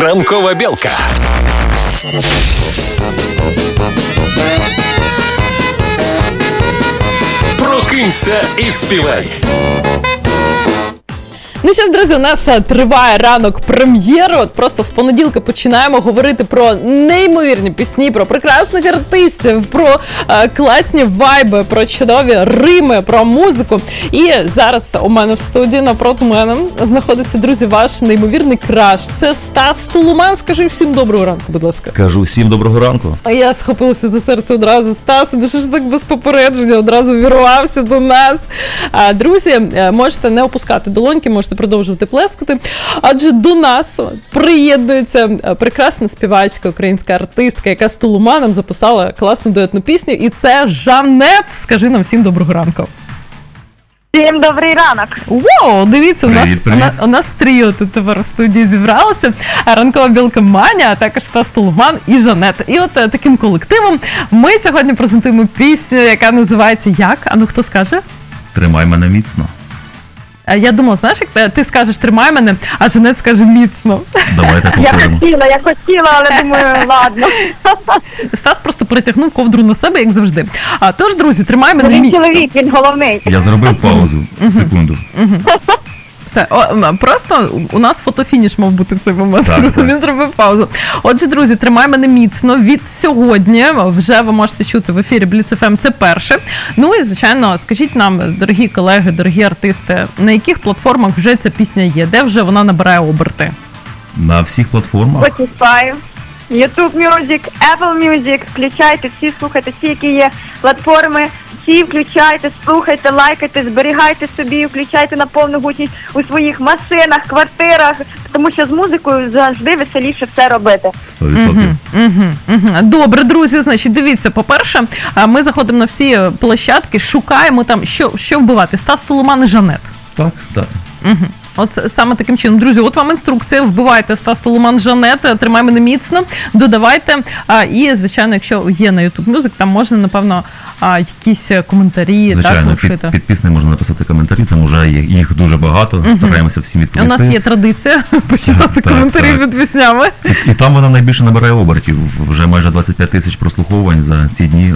Ранкова білка. Прокинься і співай. Ну що ж, друзі, у нас триває ранок прем'єри. От просто з понеділка починаємо говорити про неймовірні пісні, про прекрасних артистів, про класні вайби, про чудові рими, про музику. І зараз у мене в студії напроти мене знаходиться, друзі, ваш неймовірний краш. Це Стас Тулуман. Скажи всім доброго ранку, будь ласка. Кажу всім доброго ранку. А я схопилася за серце одразу. Стас, ти ж так без попередження одразу вірвався до нас. Друзі, можете не опускати долоньки, можете продовжувати плескати, адже до нас приєднується прекрасна співачка, українська артистка, яка з Тулуманом записала класну дуетну пісню, і це Жанет. Скажи нам всім доброго ранку. Всім добрий ранок. Вау, дивіться, Привіт. у нас тріо тут тепер в студії зібралося. Ранкова білка Маня, а також Стас Тулуман і Жанет. І от таким колективом ми сьогодні презентуємо пісню, яка називається як? А ну хто скаже? Тримай мене міцно. Я думала, знаєш, як ти скажеш «тримай мене», а Жанет скаже «міцно». Давайте повторимо. Я хотіла, але думаю, ладно. Стас просто перетягнув ковдру на себе, як завжди. Тож, друзі, «тримай мене Він міцно». чоловік, він головний. Я зробив паузу, секунду. Все, просто у нас фотофініш мав бути в цей момент. Так. Він зробив паузу. Отже, друзі, «тримай мене міцно» від сьогодні. Вже ви можете чути в ефірі Blitz FM, це перше. Ну і, звичайно, скажіть нам, дорогі колеги, дорогі артисти, на яких платформах вже ця пісня є? Де вже вона набирає оберти? На всіх платформах. Spotify, YouTube Music, Apple Music. Включайте всі, слухайте всі, які є платформи. Всі включайте, слухайте, лайкайте, зберігайте собі, включайте на повну гучність у своїх машинах, квартирах, тому що з музикою завжди веселіше все робити. 100%. Добре, друзі, значить, дивіться, по-перше, ми заходимо на всі площадки, шукаємо там, що вбивати. Стас Тулуман і Жанет. Так. От саме таким чином. Друзі, от вам інструкція, вбивайте Стас Тулуман, Жанет, тримай мене міцно, додавайте. І, звичайно, якщо є на YouTube Music, там можна, напевно, якісь коментарі. Звичайно, так, під піснею можна написати коментарі, там вже їх дуже багато, стараємося всім У відповісти. нас є традиція почитати коментарі під піснями. І там вона найбільше набирає обертів. Вже майже 25 тисяч прослуховувань за ці дні.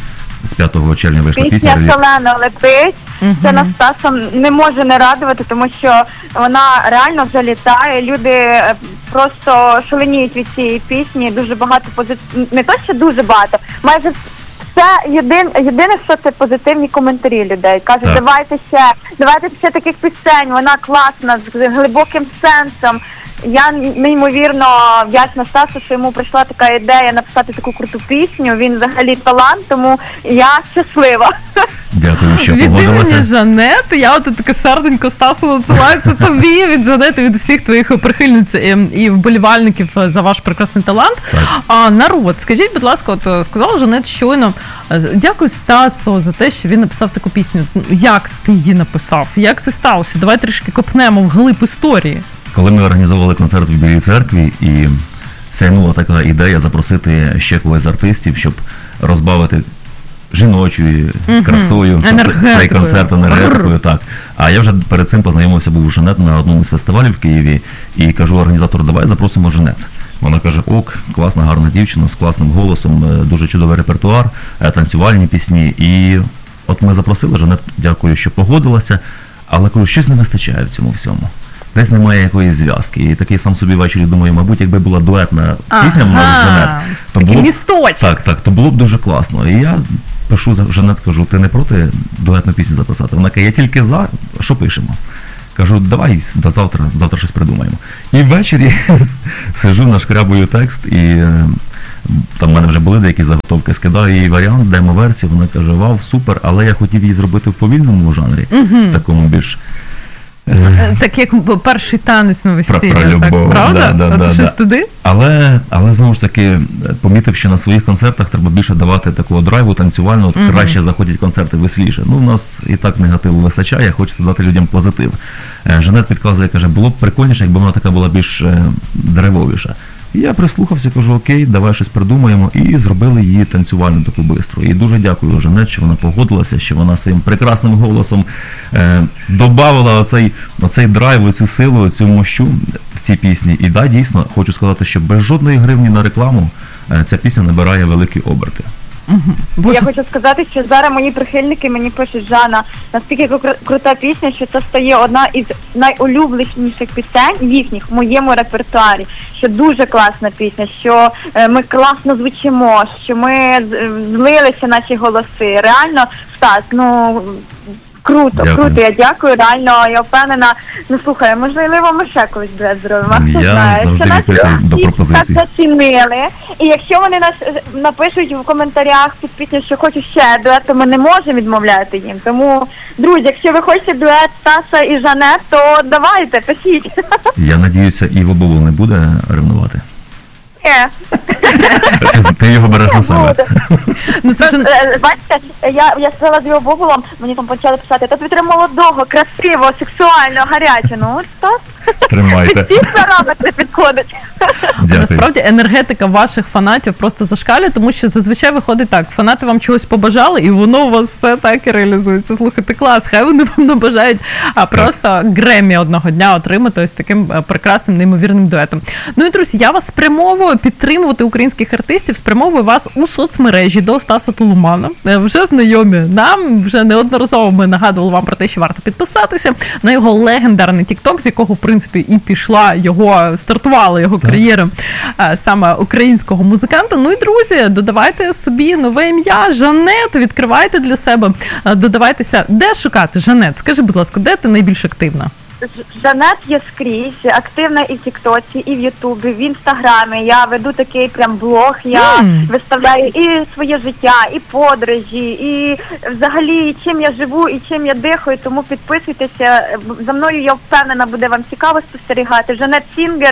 З 5 червня вийшла пісня. Пісня шалено летить. Це нас Стасом не може не радувати, тому що вона реально залітає. Люди просто шаленіють від цієї пісні. Дуже багато не то, що дуже багато, майже це єдине, що це позитивні коментарі людей. Кажуть, давайте ще таких пісень, вона класна, з глибоким сенсом. Я неймовірно вдячна Стасу, що йому прийшла така ідея написати таку круту пісню. Він взагалі талант, тому я щаслива. Дякую, що від погодилася. імені Жанет, я от таке серденько Стасу надсилаю, це тобі від Жанети, від всіх твоїх прихильниць і вболівальників за ваш прекрасний талант. Так. Народ, скажіть, будь ласка, от сказала Жанет щойно, дякую Стасу за те, що він написав таку пісню. Як ти її написав? Як це сталося? Давай трішки копнемо вглиб історії. Коли ми організовували концерт в Білій церкві, і сяйнула така ідея запросити ще когось з артистів, щоб розбавити жіночою красою цей концерт, енергетикою. Так. А я вже перед цим познайомився, був у Жанет на одному з фестивалів в Києві, і кажу організатору, давай запросимо Жанет. Вона каже, ок, класна, гарна дівчина з класним голосом, дуже чудовий репертуар, танцювальні пісні. І от ми запросили, Жанет, дякую, що погодилася, але кажу, щось не вистачає в цьому всьому. Десь немає якоїсь зв'язки. І такий сам собі ввечері думаю, мабуть, якби була дуетна пісня в нас з Жанет, то було б, то було б дуже класно. І я пишу за Жанет, кажу, ти не проти дуетну пісню записати? Вона каже, я тільки за, що пишемо? Кажу, давай до завтра щось придумаємо. І ввечері сиджу, нашкрябую текст, і там в мене вже були деякі заготовки, скидаю їй варіант, демо-версію, вона каже, вау, супер, але я хотів її зробити в повільному жанрі, такому більш... Так як перший танець на весіллі, про любов, правда? Щось туди? Але знову ж таки, помітив, що на своїх концертах треба більше давати такого драйву танцювального, краще заходять концерти веселіше. Ну, у нас і так негативу вистачає, хочеться дати людям позитив. Жанет підказує, каже, було б прикольніше, якби вона така була більш драйвовіша. І я прислухався, кажу, окей, давай щось придумаємо, і зробили її танцювальну таку бистру. І дуже дякую Жанет, що вона погодилася, що вона своїм прекрасним голосом добавила оцей драйв, оцю силу, оцю мощу в цій пісні. І да, дійсно, хочу сказати, що без жодної гривні на рекламу ця пісня набирає великі оберти. Я хочу сказати, що зараз мої прихильники мені пишуть: Жанна, наскільки крута пісня, що це стає одна із найулюбленіших пісень їхніх в моєму репертуарі, що дуже класна пісня, що ми класно звучимо, що ми злилися наші голоси. Реально, Стас, круто, я дякую, реально, я впевнена. Слухай, можливо, ми ще колись дует зробимо, хто знає. Завжди відкритий до пропозицій. Так зацінили, і якщо вони нас напишуть в коментарях під пісню, що хочуть ще дует, то ми не можемо відмовляти їм. Тому, друзі, якщо ви хочете дует Стаса і Жанет, то давайте, пишіть. Я надіюся, Іво Бобул не буде ревнувати. Ти його береш на себе. Бачите, я сказала з його Бобулом, мені там почали писати: та тобі треба молодого, красивого, сексуального, гарячого. Тримайте. Всі параметри підходять. Насправді енергетика ваших фанатів просто зашкалює, тому що зазвичай виходить так: фанати вам чогось побажали, і воно у вас все так і реалізується. Слухайте, клас, хай вони вам набажають просто Греммі одного дня отримати ось таким прекрасним, неймовірним дуетом. Ну і, друзі, я вас спрямовую підтримувати українських артистів, спрямовую вас у соцмережі до Стаса Толумана. Вже знайомі нам, вже неодноразово ми нагадували вам про те, що варто підписатися на його легендарний TikTok, з якого, в принципі, і пішла стартувала його кар'єра саме українського музиканта. Ну і, друзі, додавайте собі нове ім'я Жанет, відкривайте для себе, додавайтеся. Де шукати, Жанет? Скажи, будь ласка, де ти найбільш активна? Жанет є скрізь, активна і в Тіктоці, і в Ютубі, в Інстаграмі. Я веду такий прям блог, я виставляю і своє життя, і подорожі, і взагалі чим я живу, і чим я дихаю, тому підписуйтеся. За мною, я впевнена, буде вам цікаво спостерігати. Жанет Сінгер.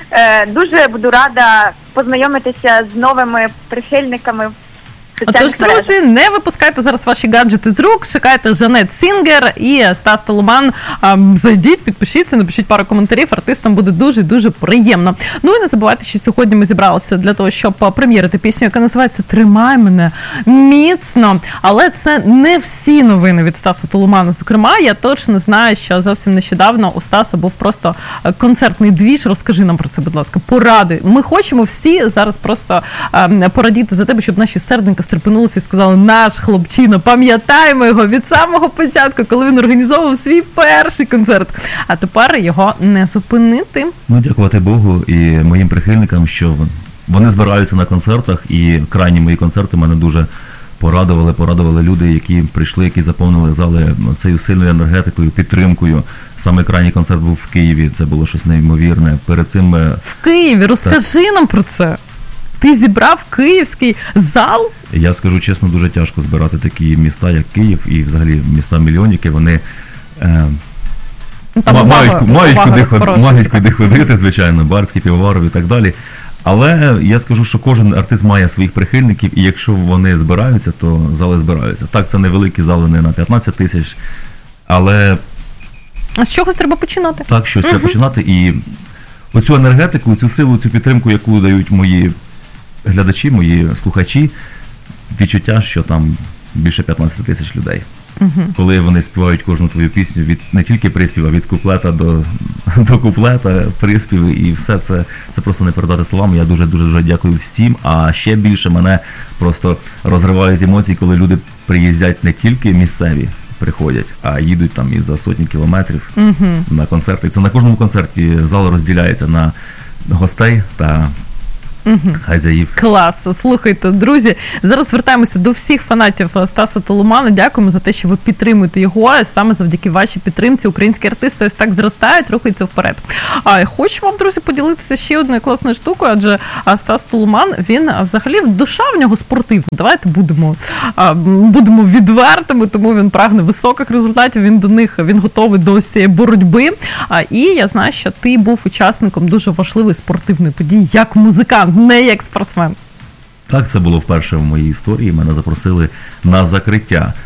Дуже буду рада познайомитися з новими прихильниками. Отож, друзі, не випускайте зараз ваші гаджети з рук, шукайте Жанет Сінгер і Стас Толуман. Зайдіть, підпишіться, напишіть пару коментарів, артистам буде дуже-дуже приємно. Ну і не забувайте, що сьогодні ми зібралися для того, щоб прем'єрити пісню, яка називається «Тримай мене міцно». Але це не всі новини від Стаса Толумана. Зокрема, я точно знаю, що зовсім нещодавно у Стаса був просто концертний двіж. Розкажи нам про це, будь ласка, поради. Ми хочемо всі зараз просто порадіти за тебе, щоб наші серденька стрепенулися і сказали: наш хлопчина, пам'ятаємо його від самого початку, коли він організовував свій перший концерт. А тепер його не зупинити. Дякувати Богу і моїм прихильникам, що вони збираються на концертах, і крайні мої концерти мене дуже порадували люди, які прийшли, які заповнили зали цією сильною енергетикою, підтримкою. Саме крайній концерт був в Києві, це було щось неймовірне. Перед цим... В Києві? Розкажи нам про це. Ти зібрав київський зал? Я скажу чесно, дуже тяжко збирати такі міста, як Київ, і взагалі міста-мільйонники, вони мають куди ходити, звичайно, Барський, Півоваров і так далі. Але я скажу, що кожен артист має своїх прихильників, і якщо вони збираються, то зали збираються. Так, це невеликі зали, не на 15 тисяч, але... А з чогось треба починати. Так, щось треба починати, і оцю енергетику, цю силу, цю підтримку, яку дають мої глядачі, мої слухачі, відчуття, що там більше 15 тисяч людей. Коли вони співають кожну твою пісню, від не тільки приспіва, від куплета до куплета, приспіви, і все це просто не передати словами. Я дуже дякую всім, а ще більше мене просто розривають емоції, коли люди приїздять не тільки місцеві, приходять, а їдуть там і за сотні кілометрів на концерти. Це на кожному концерті зал розділяється на гостей та хазяїв. Клас. Слухайте, друзі, зараз звертаємося до всіх фанатів Стаса Толумана. Дякуємо за те, що ви підтримуєте його. Саме завдяки вашій підтримці українські артисти ось так зростають, рухаються вперед. Хочу вам, друзі, поділитися ще одною класною штукою, адже Стас Толуман, він взагалі, душа в нього спортивна. Давайте будемо відвертими, тому він прагне високих результатів, він готовий до цієї боротьби. І я знаю, що ти був учасником дуже важливої спортивної події, як музикант, не як спортсмен. Так, це було вперше в моїй історії. Мене запросили на закриття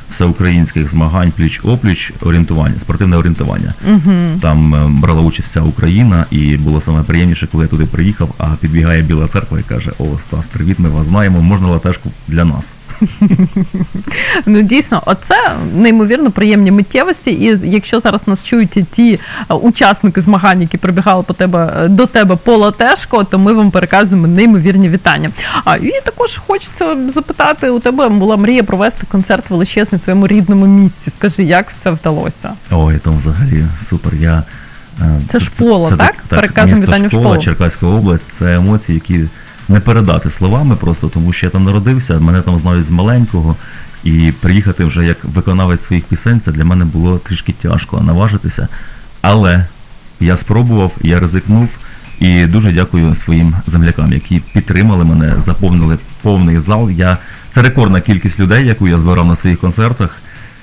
всеукраїнських змагань пліч-опліч орієнтування, спортивне орієнтування. Там брала участь вся Україна, і було саме приємніше, коли я туди приїхав, а підбігає Біла Церква і каже: «О, Стас, привіт, ми вас знаємо, можна латешку для нас». Ну, дійсно, оце неймовірно приємні миттєвості, і якщо зараз нас чують ті учасники змагань, які прибігали до тебе по латешку, то ми вам переказуємо неймовірні вітання. І також хочеться запитати, у тебе була мрія провести концерт величезний в твоєму рідному місті. Скажи, як все вдалося? Ой, там взагалі супер. Це Шпола, так? Переказуємо вітання в Шполу. Черкаська область, це емоції, які не передати словами просто, тому що я там народився, мене там знають з маленького, і приїхати вже як виконавець своїх пісень, це для мене було трішки тяжко наважитися, але я спробував, я ризикнув, і дуже дякую своїм землякам, які підтримали мене, заповнили повний зал. Це рекордна кількість людей, яку я збирав на своїх концертах.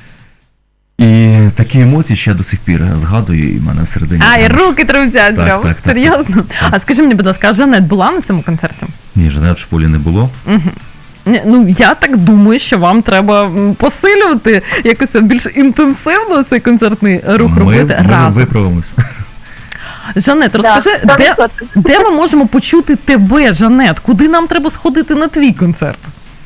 І такі емоції ще до сих пір згадую, і в мене всередині. І руки тремтять прямо, серйозно? Так. А скажи мені, будь ласка, а Жанет була на цьому концерті? Ні, Жанет в Шполі не було. Ну, я так думаю, що вам треба посилювати якось більш інтенсивно цей концертний рух робити разом. Ми виправимося. Жанет, розкажи, де ми можемо почути тебе, Жанет? Куди нам треба сходити на твій концерт?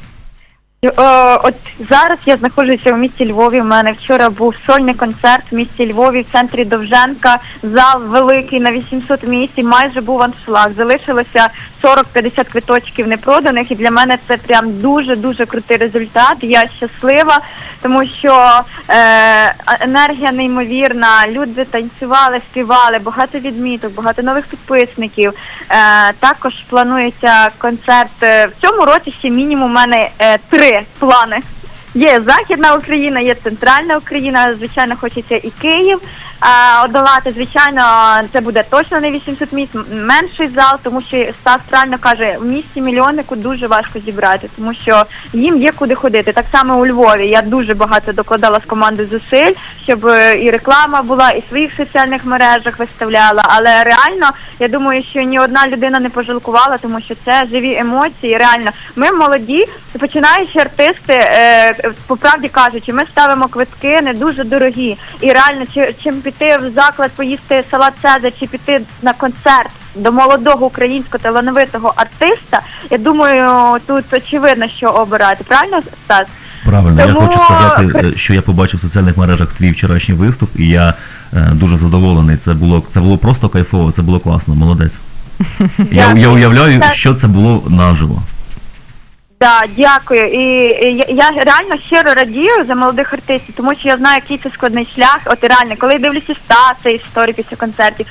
От зараз я знаходжуся в місті Львові. У мене вчора був сольний концерт в місті Львові, в центрі Довженка. Зал великий, на 800 місць, і був аншлаг. Залишилося 40-50 квиточків непроданих, і для мене це прям дуже-дуже крутий результат. Я щаслива, тому що енергія неймовірна, люди танцювали, співали, багато відміток, багато нових підписників. Також планується концерт. В цьому році ще мінімум у мене 3 плани. Є Західна Україна, є Центральна Україна, звичайно, хочеться і Київ одолати. Звичайно, це буде точно не 800 місць, менший зал, тому що Стас правильно каже, в місті мільйоннику дуже важко зібрати, тому що їм є куди ходити. Так само у Львові я дуже багато докладала з командою зусиль, щоб і реклама була, і в своїх соціальних мережах виставляла, але реально, я думаю, що ні одна людина не пожалкувала, тому що це живі емоції, реально. Ми молоді, починаючи артисти, по правді кажучи, ми ставимо квитки не дуже дорогі, і реально, чим піти в заклад, поїсти салат Цезар, чи піти на концерт до молодого українського талановитого артиста, я думаю, тут очевидно, що обирати. Правильно, Стас? Правильно. Я хочу сказати, що я побачив в соціальних мережах твій вчорашній виступ, і я дуже задоволений. Це було просто кайфово, це було класно, молодець. Я уявляю, що це було наживо. Так, дякую. І я реально щиро радію за молодих артистів, тому що я знаю, який це складний шлях. От реально, коли я дивлюся Стаса історії після концертів,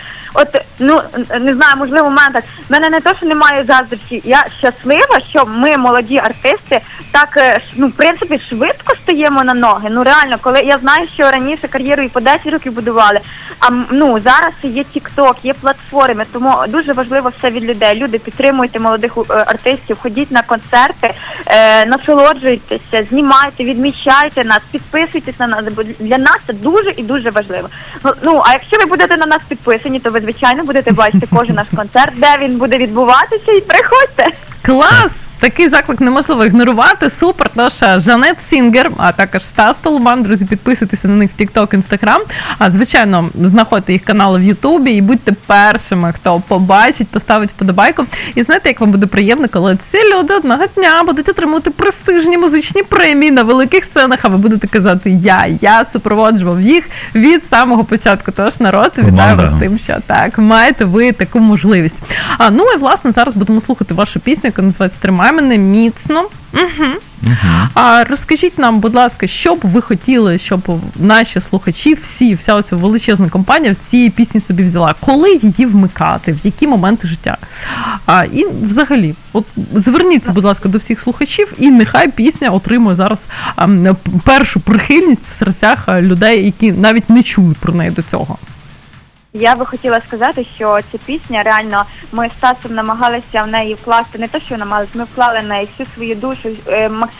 не знаю, можливо, в мене так. В мене не то, що немає заздрості. Я щаслива, що ми, молоді артисти, так, в принципі, швидко стаємо на ноги. Реально, коли я знаю, що раніше кар'єру і по 10 років будували, а зараз є TikTok, є платформи, тому дуже важливо все від людей. Люди, підтримуйте молодих артистів, ходіть на концерти, насолоджуйтеся, знімайте, відмічайте нас, підписуйтесь на нас, бо для нас це дуже і дуже важливо. А якщо ви будете на нас підписані, то ви, звичайно, будете бачити кожен наш концерт, де він буде відбуватися, і приходьте. Клас! Такий заклик неможливо ігнорувати. Супер. Тож Жанет Сінгер, а також Стас Толман. Друзі, підписуйтеся на них в TikTok, Instagram. Звичайно, знаходьте їх канали в Ютубі і будьте першими, хто побачить, поставить вподобайку. І знаєте, як вам буде приємно, коли ці люди одного дня будуть отримувати престижні музичні премії на великих сценах, а ви будете казати я супроводжував їх від самого початку. Тож, народ, вітаю вас з тим, що так, маєте ви таку можливість. І, власне, зараз будемо слухати вашу пісню, яка називається «Тримай мене міцно». А розкажіть нам, будь ласка, що б ви хотіли, щоб наші слухачі, вся оця величезна компанія з цієї пісні собі взяла? Коли її вмикати? В які моменти життя? І взагалі, зверніться, будь ласка, до всіх слухачів, і нехай пісня отримує зараз першу прихильність в серцях людей, які навіть не чули про неї до цього. Я би хотіла сказати, що ця пісня, реально, ми з Стасом намагалися в неї вкласти, не те, що намагалися, ми вклали в неї всю свою душу, максимально